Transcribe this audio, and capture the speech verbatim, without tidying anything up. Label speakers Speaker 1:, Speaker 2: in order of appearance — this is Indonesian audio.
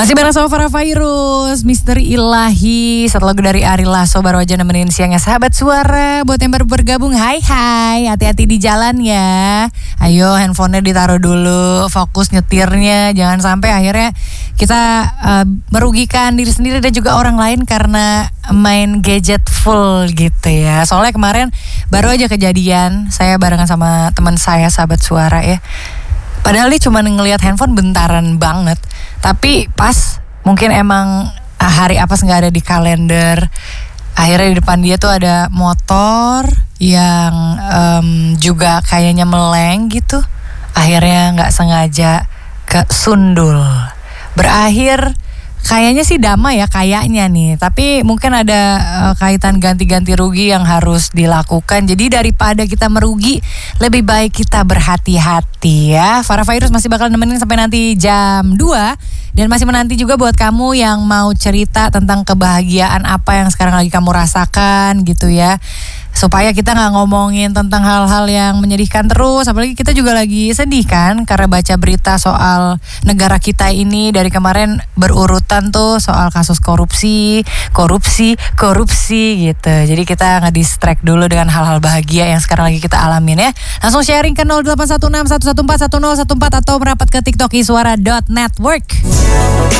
Speaker 1: Masih bareng sama Farah Fairuz, Misteri Ilahi. Satu lagu dari Ari Lasso baru aja nemenin siangnya sahabat suara. Buat yang baru bergabung, hai hai, hati-hati di jalan ya. Ayo handphonenya ditaruh dulu, fokus nyetirnya. Jangan sampai akhirnya kita uh, merugikan diri sendiri dan juga orang lain karena main gadget full gitu ya. Soalnya kemarin baru aja kejadian, saya barengan sama teman saya sahabat suara ya. Padahal dia cuma ngelihat handphone bentaran banget. Tapi pas mungkin emang hari apa nggak ada di kalender. Akhirnya di depan dia tuh ada motor yang um, juga kayaknya meleng gitu. Akhirnya nggak sengaja kesundul. Berakhir kayaknya sih damai ya kayaknya nih. Tapi mungkin ada uh, kaitan ganti-ganti rugi yang harus dilakukan. Jadi daripada kita merugi, lebih baik kita berhati-hati ya. Farah Fairuz masih bakal nemenin sampai nanti jam dua. Dan masih menanti juga buat kamu yang mau cerita tentang kebahagiaan apa yang sekarang lagi kamu rasakan gitu ya. Supaya kita gak ngomongin tentang hal-hal yang menyedihkan terus. Apalagi kita juga lagi sedih kan, karena baca berita soal negara kita ini dari kemarin berurutan tuh soal kasus korupsi, korupsi, korupsi gitu. Jadi kita nge-distract dulu dengan hal-hal bahagia yang sekarang lagi kita alamin ya. Langsung sharing ke nol delapan satu enam satu satu empat satu nol satu empat atau merapat ke TikTok iswara dot network.